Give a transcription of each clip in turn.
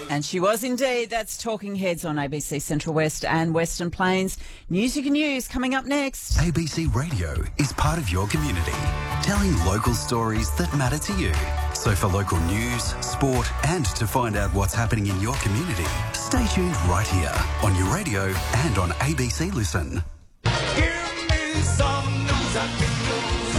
And she was indeed. That's Talking Heads on ABC Central West and Western Plains. News you can use coming up next. ABC Radio is part of your community, telling local stories that matter to you. So for local news, sport and to find out what's happening in your community, stay tuned right here on your radio and on ABC Listen. Give me some news I can use.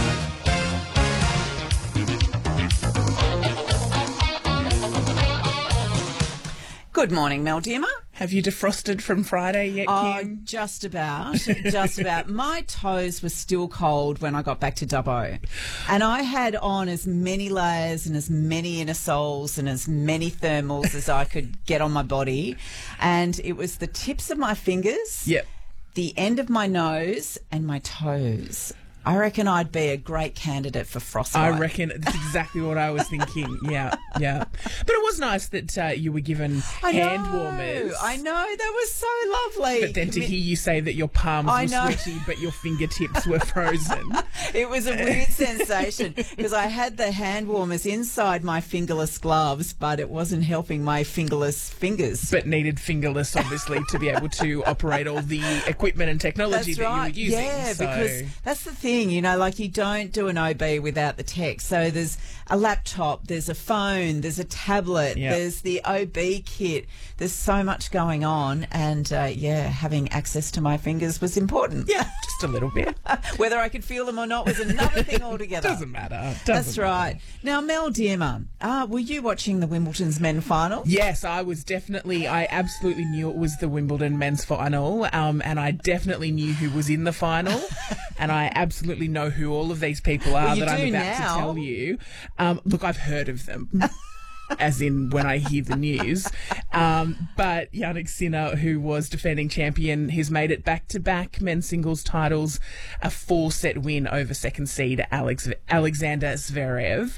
Good morning, Mel Dimmer. Have you defrosted from Friday yet, Kim? Just about, just about. My toes were still cold when I got back to Dubbo. And I had on as many layers and as many inner soles and as many thermals as I could get on my body. And it was the tips of my fingers, Yep. the end of my nose and my toes. I reckon I'd be a great candidate for frostbite. I reckon that's exactly what I was thinking. Yeah, yeah. But it was nice that you were given hand warmers. I know, that was so lovely. But then to hear you say that your palms were sweaty but your fingertips were frozen. It was a weird sensation because I had the hand warmers inside my fingerless gloves, but it wasn't helping my fingerless fingers. But needed fingerless, obviously, to be able to operate all the equipment and technology That's right. that you were using. Yeah, so. because that's the thing, you know, like you don't do an OB without the tech. So there's a laptop, there's a phone, there's a tablet, Yep. there's the OB kit. There's so much going on, and having access to my fingers was important. Yeah, just a little bit. Whether I could feel them or not was another thing altogether. Doesn't matter. That's right. Now, Mel Dimmer, were you watching the Wimbledon's men final? Yes, I was definitely. I absolutely knew it was the Wimbledon men's final, and I definitely knew who was in the final, and I absolutely know who all of these people are you that I'm do about now. to tell you. Look, I've heard of them. As in when I hear the news. But Jannik Sinner, who was defending champion, he's made it back-to-back men's singles titles, a 4-set win over second seed Alexander Zverev.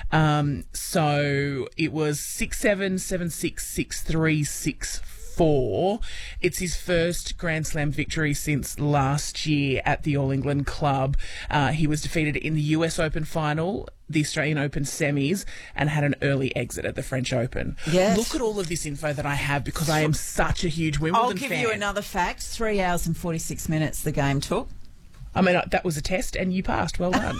So it was 6-7, 7-6, 6-3, 6-4. It's his first Grand Slam victory since last year at the All England Club. He was defeated in the US Open final, the Australian Open semis, and had an early exit at the French Open. Yes. Look at all of this info that I have because I am such a huge Wimbledon fan. I'll give you another fact. 3 hours and 46 minutes the game took. I mean, that was a test and you passed. Well done.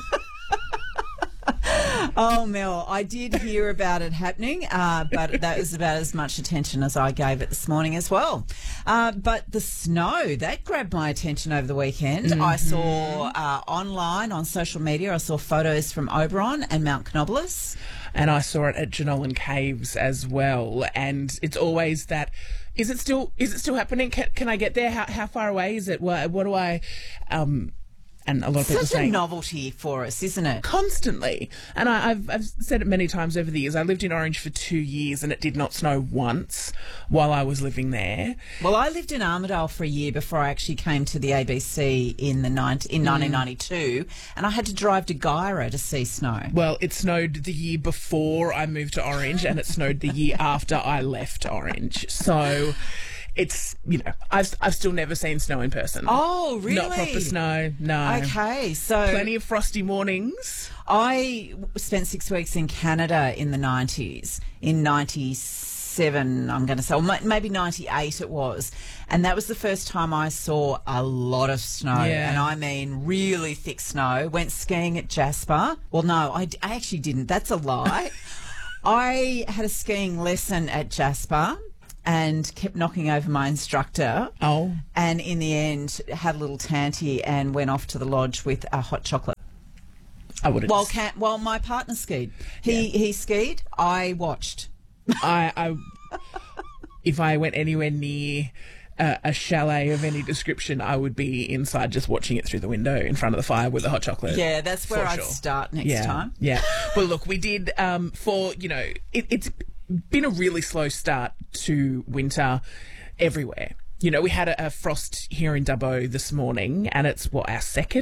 Oh, Mel, I did hear about it happening, but that was about as much attention as I gave it this morning as well. But the snow, that grabbed my attention over the weekend. Mm-hmm. I saw online, on social media, I saw photos from Oberon and Mount Canobolas. And I saw it at Jenolan Caves as well. And it's always that, is it still happening? Can I get there? How far away is it? What do I... and a lot of people Such a saying novelty for us, isn't it? constantly. And I've said it many times over the years. I lived in Orange for 2 years and it did not snow once while I was living there. Well, I lived in Armidale for a year before I actually came to the ABC in 1992, and I had to drive to Guyra to see snow. Well, it snowed the year before I moved to Orange and it snowed the year after I left Orange. So... it's, you know, I've still never seen snow in person. Oh, really? Not proper snow, no. Okay, so... Plenty of frosty mornings. I spent 6 weeks in Canada in the 90s, in 97, I'm going to say, or maybe 98 it was. And that was the first time I saw a lot of snow. Yeah. And I mean really thick snow. Went skiing at Jasper. Well, no, I actually didn't. That's a lie. I had a skiing lesson at Jasper and kept knocking over my instructor. Oh. And in the end, had a little tanty and went off to the lodge with a hot chocolate. I would have... While my partner skied. He skied, I watched. I if I went anywhere near a chalet of any description, I would be inside just watching it through the window in front of the fire with a hot chocolate. Yeah, that's where For I'd sure. start next time. Yeah. Well, look, we did, it's been a really slow start to winter everywhere. You know, we had a frost here in Dubbo this morning, and it's, our second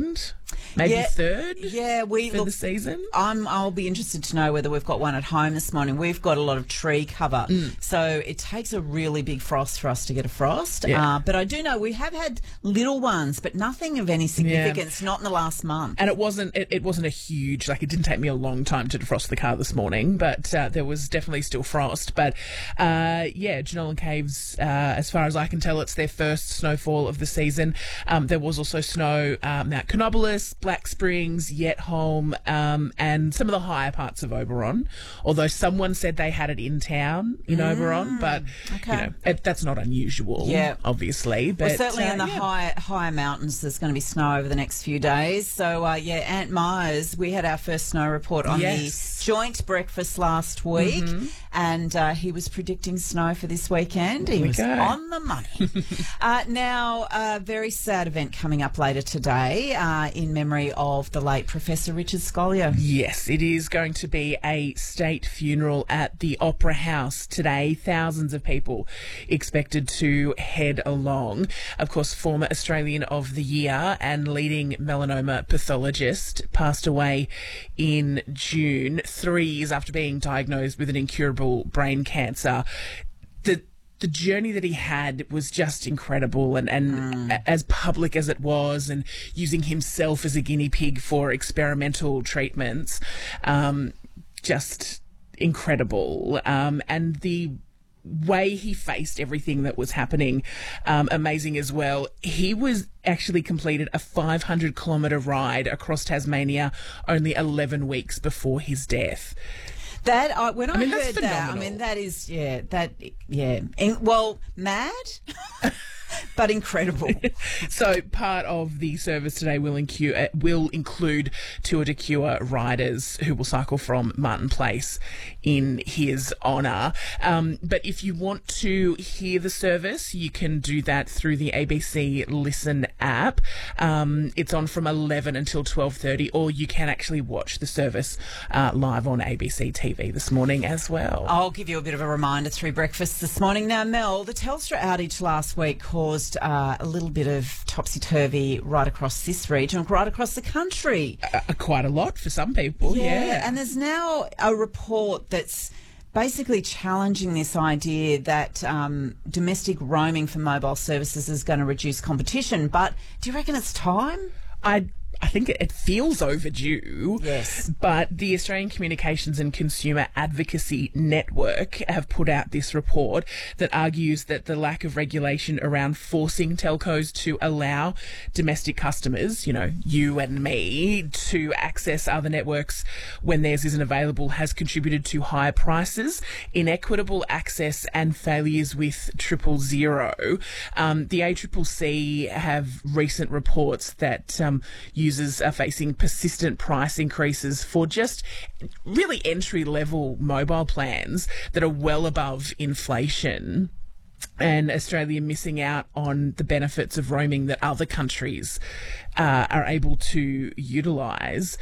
maybe Yeah. third Yeah, for the season. I'll be interested to know whether we've got one at home this morning. We've got a lot of tree cover, so it takes a really big frost for us to get a frost. Yeah. But I do know we have had little ones, but nothing of any significance, not in the last month. And it wasn't a huge, like, it didn't take me a long time to defrost the car this morning, but there was definitely still frost. But Jenolan Caves, as far as I can tell, it's their first snowfall of the season. There was also snow Mount Canobolas, Black Springs, Yetholm, and some of the higher parts of Oberon. Although someone said they had it in town in Oberon, but okay. That's not unusual. Yeah. Obviously, but Well, certainly in the higher mountains, there's going to be snow over the next few days. So, Ant Myers, we had our first snow report on the joint breakfast last week, and he was predicting snow for this weekend. He was on the money. Now, a very sad event coming up later today in memory of the late Professor Richard Scolyer. Yes, it is going to be a state funeral at the Opera House today. Thousands of people expected to head along. Of course, former Australian of the Year and leading melanoma pathologist passed away in June, 3 years after being diagnosed with an incurable brain cancer. The journey that he had was just incredible, and as public as it was, and using himself as a guinea pig for experimental treatments, just incredible. And the way he faced everything that was happening, amazing as well. He was actually completed a 500-kilometre ride across Tasmania only 11 weeks before his death. That I heard that's that, phenomenal. that is mad, but incredible. So part of the service today will include Tour de Cure riders who will cycle from Martin Place in his honour. But if you want to hear the service, you can do that through the ABC Listen app. It's on from 11 until 12:30, or you can actually watch the service live on ABC TV this morning as well. I'll give you a bit of a reminder through breakfast this morning. Now, Mel, the Telstra outage last week caused a little bit of topsy-turvy right across this region, right across the country. Quite a lot for some people, yeah. And there's now a report that's basically challenging this idea that domestic roaming for mobile services is going to reduce competition. But do you reckon it's time? I think it feels overdue. Yes. But the Australian Communications and Consumer Advocacy Network have put out this report that argues that the lack of regulation around forcing telcos to allow domestic customers, you and me, to access other networks when theirs isn't available has contributed to higher prices, inequitable access and failures with 000. The ACCC have recent reports that users are facing persistent price increases for just really entry-level mobile plans that are well above inflation. And Australia missing out on the benefits of roaming that other countries are able to utilise.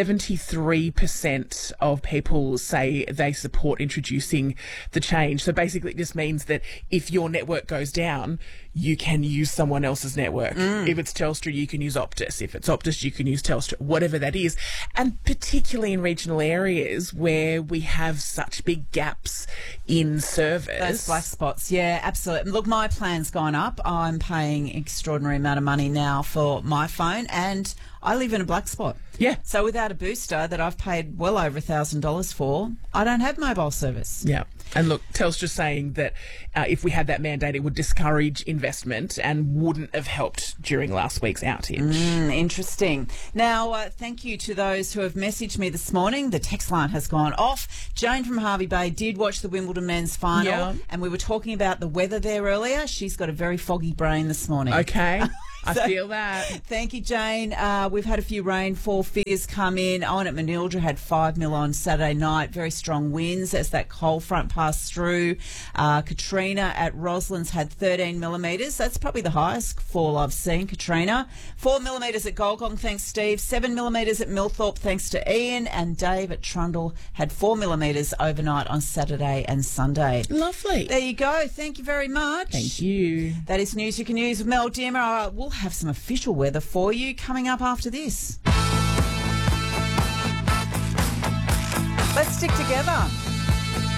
73% of people say they support introducing the change. So basically it just means that if your network goes down, you can use someone else's network. If it's Telstra, you can use Optus. If it's Optus, you can use Telstra, whatever that is. And particularly in regional areas where we have such big gaps in service. Those black spots, yeah, absolutely. Look, my plan's gone up. I'm paying extraordinary amount of money now for my phone, and I live in a black spot. Yeah. So without a booster that I've paid well over $1,000 for, I don't have mobile service. Yeah. And look, Telstra's saying that if we had that mandate, it would discourage investment and wouldn't have helped during last week's outage. Interesting. Now, thank you to those who have messaged me this morning. The text line has gone off. Jane from Hervey Bay did watch the Wimbledon men's final, and we were talking about the weather there earlier. She's got a very foggy brain this morning. Okay. I feel that. Thank you, Jane. We've had a few rainfall figures come in. Owen at Manildra had 5 mil on Saturday night. Very strong winds as that cold front passed through. Katrina at Roslyn's had 13 millimetres. That's probably the highest fall I've seen, Katrina. 4 millimetres at Golgong, thanks, Steve. 7 millimetres at Millthorpe, thanks to Ian. And Dave at Trundle had 4 millimetres overnight on Saturday and Sunday. Lovely. There you go. Thank you very much. Thank you. That is news you can use with Mel Dimmer. We'll we'll have some official weather for you coming up after this. Let's stick together.